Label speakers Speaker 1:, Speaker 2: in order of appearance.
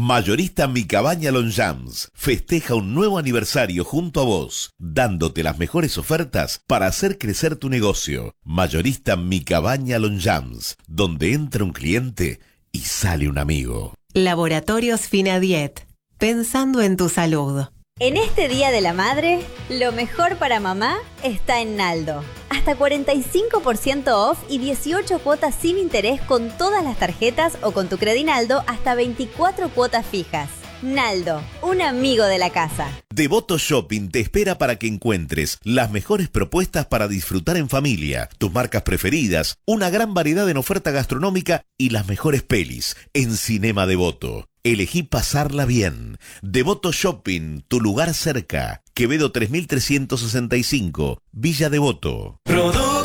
Speaker 1: Mayorista Mi Cabaña Longchamps festeja un nuevo aniversario junto a vos, dándote las mejores ofertas para hacer crecer tu negocio. Mayorista Mi Cabaña Longchamps, donde entra un cliente y sale un amigo.
Speaker 2: Laboratorios Finadiet, pensando en tu salud.
Speaker 3: En este Día de la Madre, lo mejor para mamá está en Naldo. Hasta 45% off y 18 cuotas sin interés con todas las tarjetas o con tu Credinaldo hasta 24 cuotas fijas. Naldo, un amigo de la casa.
Speaker 1: Devoto Shopping te espera para que encuentres las mejores propuestas para disfrutar en familia, tus marcas preferidas, una gran variedad en oferta gastronómica y las mejores pelis en Cinema Devoto. Elegí pasarla bien. Devoto Shopping, tu lugar cerca. Quevedo 3365, Villa Devoto.